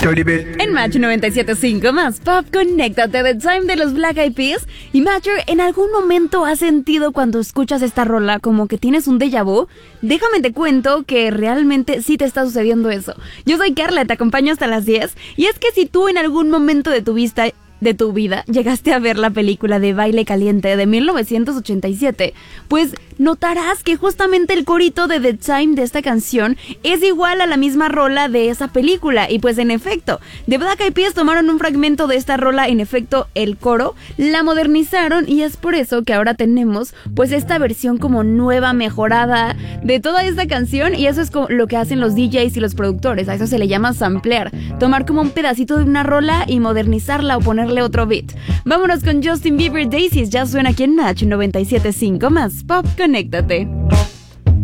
En Match 97.5 más Pop, conéctate, The Time de los Black Eyed Peas. Y Matcher, ¿en algún momento has sentido cuando escuchas esta rola como que tienes un déjà vu? Déjame te cuento que realmente sí te está sucediendo eso. Yo soy Carla, te acompaño hasta las 10. Y es que si tú en algún momento de tu vida llegaste a ver la película de Baile Caliente de 1987, pues notarás que justamente el corito de The Time de esta canción es igual a la misma rola de esa película. Y pues en efecto, The Black Eyed Peas tomaron un fragmento de esta rola, en efecto el coro, la modernizaron y es por eso que ahora tenemos pues esta versión como nueva, mejorada de toda esta canción. Y eso es lo que hacen los DJs y los productores, a eso se le llama samplear, tomar como un pedacito de una rola y modernizarla o ponerle otro beat. Vámonos con Justin Bieber, Daisies, ya suena aquí en Match 97.5 más Pop, conéctate.